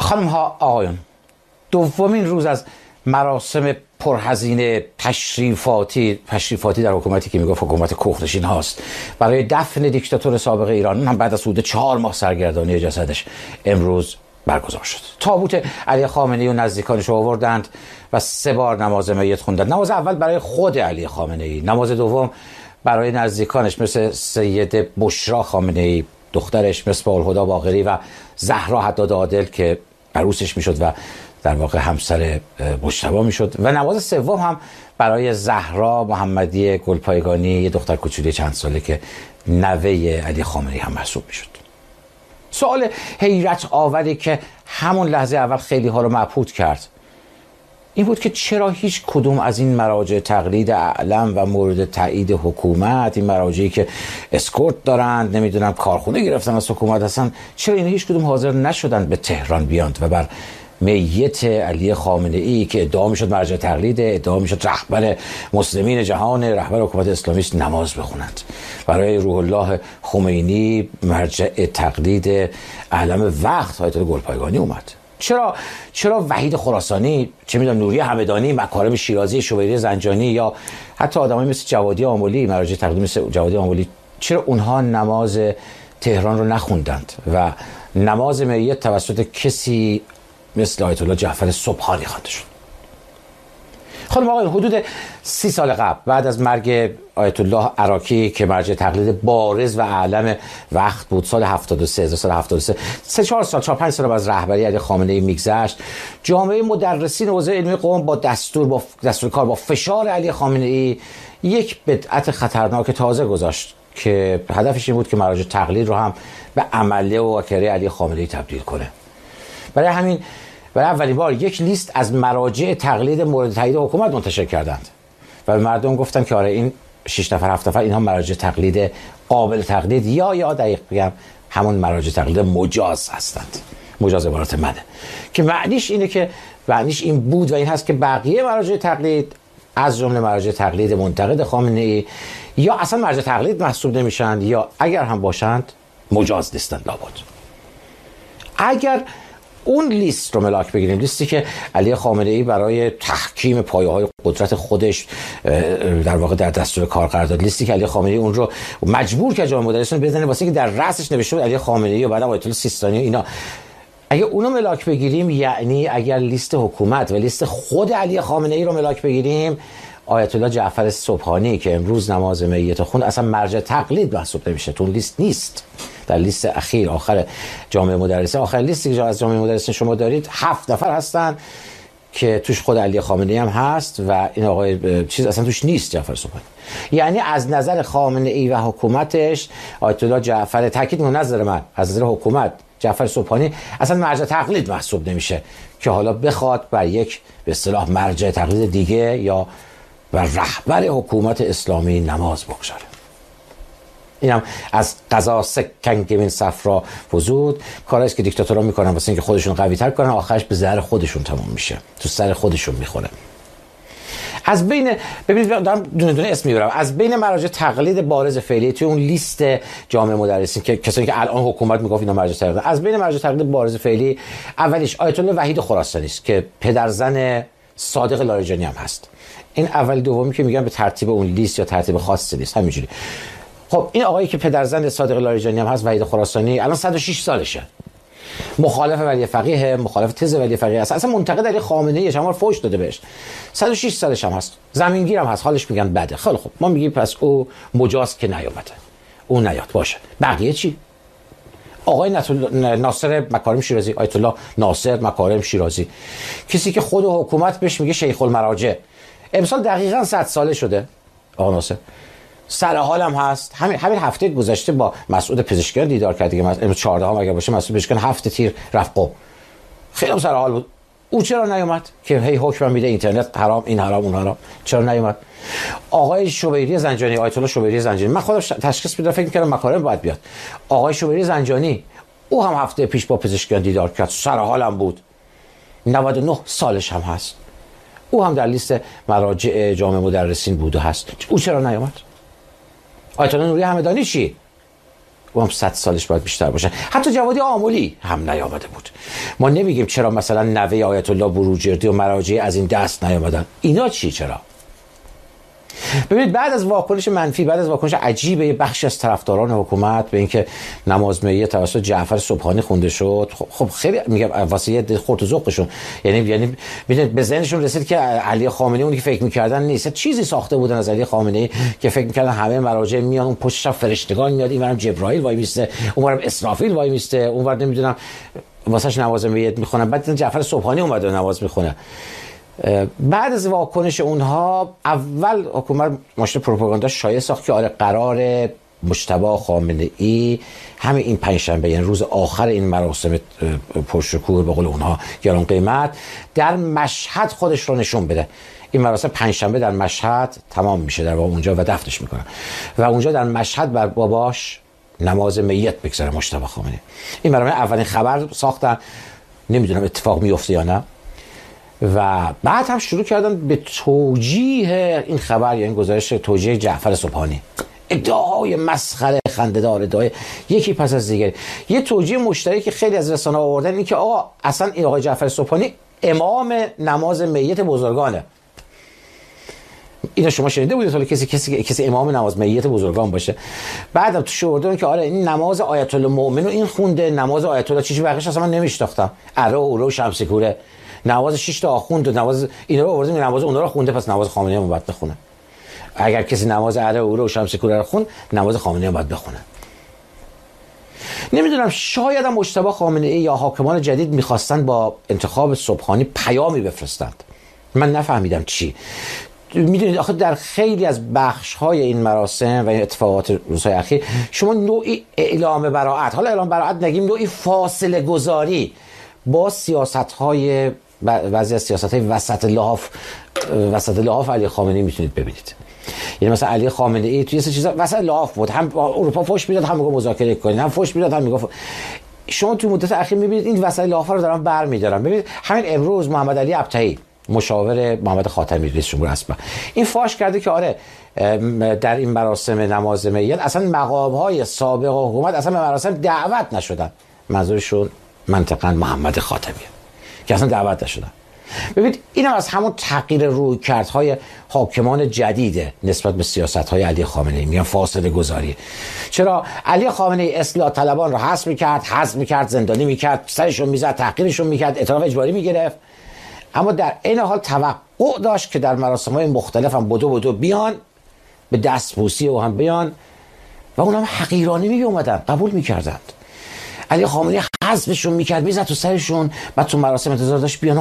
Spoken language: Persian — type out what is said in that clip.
خانم ها آقایون، دومین روز از مراسم پرهزینه تشریفاتی در حکومتی که میگفت حکومت کوخنشین هاست برای دفن دیکتاتور سابق ایران، هم بعد از حدود 4 ماه سرگردانی جسدش امروز برگزار شد. تابوت علی خامنه‌ای و نزدیکانش رو آوردند و 3 بار نماز میت خوندند. نماز اول برای خود علی خامنه‌ای، نماز دوم برای نزدیکانش مثل سیده بشرا خامنه‌ای دخترش، مثل الهدی باقری و زهرا حداد عادل که عروسش میشد و در واقع همسر مجتبی میشد، و نماز سوم هم برای زهرا محمدی گلپایگانی، یه دختر کوچولی چند ساله که نوه علی خامنه‌ای هم محسوب میشد. سوال حیرت آوری که همون لحظه اول خیلی ها رو مبهوت کرد این بود که چرا هیچ کدوم از این مراجع تقلید اعلم و مورد تایید حکومت، این مراجعی که اسکورت دارند، نمیدونم کارخونه گرفتن از حکومت هستن، چرا اینا هیچ کدوم حاضر نشدن به تهران بیاند و بر میت علی خامنه‌ای که ادعا میشد مرجع تقلید، ادعا میشد رهبر مسلمین جهان، رهبر حکومت اسلامی است، نماز بخونند؟ برای روح الله خمینی مرجع تقلید اعلم وقت آیت الله گلپایگانی اومد. چرا وحید خراسانی، چه میدونم نوری همدانی، مکارم شیرازی، شویری زنجانی یا حتی آدمایی مثل جوادی آملی، مراجع تقلید مثل جوادی آملی، چرا اونها نماز تهران رو نخوندند و نماز میت توسط کسی مثل آیت الله جعفر سبحانی خوانده شد؟ خانم آقایون، حدود 30 سال قبل بعد از مرگ آیت الله عراقی که مرجع تقلید بارز و اعلم وقت بود، سال 73 4 سال از رهبری علی خامنه‌ای میگذشت، جامعه مدرسین حوزه علمی قم با دستور کار با فشار علی خامنه‌ای یک بدعت خطرناک تازه گذاشت که هدفش این بود که مراجع تقلید رو هم به عمله و واکره علی خامنه‌ای تبدیل کنه. برای اولین بار یک لیست از مراجع تقلید مورد تایید حکومت منتشر کردند و به مردم گفتن که آره این 6 نفر 7 نفر اینها مراجع تقلید قابل تقلید یا دقیق بگم همون مراجع تقلید مجاز هستند. مجاز عبارت منه که معنیش این بود و این هست که بقیه مراجع تقلید از جمله مراجع تقلید منتقد خامنه‌ای یا اصلا مراجع تقلید محسوب نمیشن یا اگر هم باشند مجاز نیستند. لابد اگر اون لیست رو ملاک بگیریم، لیستی که علی خامنه‌ای برای تحکیم پایه‌های قدرت خودش در واقع در دستور کار قرار داد، لیستی که علی خامنه‌ای اون رو مجبور کرد جامعه مدرسین بزنه واسه اینکه در رأسش نوشته بود علی خامنه‌ای و بعدم آیت الله سیستانی و اینا، اگه اونو ملاک بگیریم، یعنی اگر لیست حکومت و لیست خود علی خامنه‌ای رو ملاک بگیریم، آیت الله جعفر سبحانی که امروز نماز میت خوند اصلا مرجع تقلید محسوب نمیشه، تو لیست نیست. در لیست آخر جامعه مدرسین، آخر لیستی که از جامعه مدرسین شما دارید 7 نفر هستن که توش خود علی خامنه‌ای هم هست و این آقای چیز اصلا توش نیست، جعفر سبحانی. یعنی از نظر خامنه‌ای و حکومتش آیت الله جعفر، تاکید می‌کنم نظر من، از نظر حکومت جعفر سبحانی اصلا مرجع تقلید محسوب نمیشه که حالا بخواد بر یک به اصطلاح مرجع تقلید دیگه یا بر رهبر حکومت اسلامی نماز بگذاره. اینم از قضا سکنگمین صفرا وجود، کاری است که دیکتاتورها میکنن واسه اینکه خودشون قوی تر کنن، آخرش به ضرر خودشون تمام میشه، تو سر خودشون میخوره. از بین، ببینید دارم دونه دونه اسم میبرم، از بین مراجع تقلید بارز فعلی توی اون لیست جامعه مدرسین که کسانی که الان حکومت میگفت اینا مراجع تقلید، از بین مراجع تقلید بارز فعلی اولیش آیت الله وحید خراسانی است که پدرزن صادق لاریجانی هم هست. این اول دومی که میگم به ترتیب اون لیست یا ترتیب خاصی نیست، همینجوری. خب این آقایی که پدرزن صادق لاریجانی هم هست، وحید خراسانی، الان 106 سالشه، مخالف ولی فقیه، مخالف تز ولی فقیه، اصلا منتقد علی خامنه‌ای، شما فوش داده بهش، 106 سالش هم هست، زمینگیر هم هست، حالش میگن بده. خیلی خب ما میگیم پس او مجاز که نیامده، او نیاد باشه. بقیه چی؟ آقای ناصر مکارم شیرازی، آیت الله ناصر مکارم شیرازی، کسی که خود حکومت بهش میگه شیخ المراجع، امسال دقیقاً 100 ساله شده آقا ناصر، سر حالم هست. همین هفته گذشته با مسعود پزشکیان دیدار کرد دیگه، امروز 14 اگه باشه مسعود پزشکیان 7 تیر رفت قم، خیلی هم سر حال بود. او چرا نیومد که هی حکم میده اینترنت حرام، این حرام اون حرام؟ چرا نیومد؟ آقای شویری زنجانی، آیت الله شویری زنجانی، من خودم تشخیص میدم، فکر می‌کردم مکارم باید بیاد. آقای شویری زنجانی او هم هفته پیش با پزشکیان دیدار کرد، سر حالم بود، 99 سالش هم هست، او هم در لیست مراجع جامعه مدرسین بوده هست. او چرا نیومد؟ آیت الله نوری همدانی چی؟ او هم 100 سالش باید بیشتر باشه. حتی جوادی آملی هم نیامده بود. ما نمیگیم چرا مثلا نوه آیت الله بروجردی و مراجع از این دست نیامدن. اینا چرا؟ ببینید بعد از واکنش منفی، بعد از واکنش عجیب یه بخشی از طرفداران حکومت به اینکه نماز میه توسط جعفر سبحانی خونده شد، خب خیلی میگم واسه خورد و ذوقشون، یعنی به ذهنشون رسید که علی خامنه‌ای اونی که فکر می‌کردن نیست. چیزی ساخته بودن از علی خامنه‌ای که فکر می‌کردن همه مراجع میان، اون پشتش فرشتگان میاد، اینورم جبرائیل وای میسته، اونورم اسرافیل وای میسته، اونور نمیدونم واسش نماز میت میخونن. بعد جعفر سبحانی اومد و نماز میخونه. بعد از واکنش اونها اول حکومت ماشین پروپاگاندا شایع ساخت که آره قرار مجتبی خامنه‌ای همین این پنجشنبه، یعنی روز آخر این مراسم پرشکوه به قول اونها گران قیمت، در مشهد خودش رو نشون بده. این مراسم پنجشنبه در مشهد تمام میشه در واقع اونجا و دفنش میکنن و اونجا در مشهد بر باباش نماز میت بگذاره مجتبی خامنه‌ای. این برنامه اولین خبر ساختن، نمیدونم اتفاق میفته یا نه، و بعد هم شروع کردن به توجیه این خبر یا این گزارش، توجیه جعفر سبحانی. ادعاهای مسخره خنده‌دار، ادعای یکی پس از دیگری. یه توجیه مشترکی که خیلی از رسانه‌ها آوردن این که آقا اصلا این آقای جعفر سبحانی امام نماز میت بزرگانه. اینو شما شنیده بودید؟ حالا کسی امام نماز میت بزرگان باشه؟ بعدم تو شوردون که آره این نماز آیت الله مؤمن رو این خونده، نماز آیت الله چیزی بقیش اصلا من نمیشناختم، اره و اوره و شمسی کوره، نماز 6 تا آخوند و نماز اینا رو آوردیم، نماز اونها رو خونده، پس نماز خامنه‌ای هم باید بخونه. اگر کسی نماز اره و اوره و شمسی کوره رو خوند، نماز خامنه‌ای هم باید بخونه. نمیدونم، شاید هم مجتبی خامنه‌ای یا حاکمان جدید میخواستن با انتخاب سبحانی پیامی بفرستند. من نفهمیدم چی. میدونید آخه در خیلی از بخش‌های این مراسم و این اتفاقات روزهای اخیر شما نوعی اعلام براءت، حالا اعلام براءت نگیم، نوعی فاصله گذاری با سیاست‌های بعضی از سیاست‌های وسط لحاف علی خامنه‌ای میتونید ببینید. یعنی مثلا علی خامنه‌ای توی سه چیزا وسط لحاف بود، هم اروپا فوش میداد، هم میگه مذاکره کنین، هم فوش میداد، هم میگه شما تو مدت اخیر میبینید این وسط لحاف رو دارن برمی‌دارن. ببینید همین امروز محمد علی ابطحی مشاور محمد خاتمی رئیس جمهور اسبق این فاش کرده که آره در این مراسم نماز میت اصلا مقام‌های سابق حکومت اصلا به مراسم دعوت نشدن. منظورشون منطقاً محمد خاتمیه که اصلا دعوت نشدن. ببینید اینم از همون تغییر رویکردهای حاکمان جدیده نسبت به سیاست‌های علی خامنه‌ای، میگن فاصله گذاری. چرا علی خامنه‌ای اصلاح طلبان رو حذف می‌کرد، زندانی می‌کرد، سرشون می‌زد، تحقیرشون می‌کرد، اعتراف اجباری می‌گرفت، اما در این حال توقع داشت که در مراسم‌های مختلف هم بدو بیان، به دستبوسی و هم بیان و اونم حقیرانه می‌اومدن قبول می‌کردند. علی خامنه‌ای حذفشون می‌کرد، می‌زد تو سرشون، بعد تو مراسم انتظار داشت بیان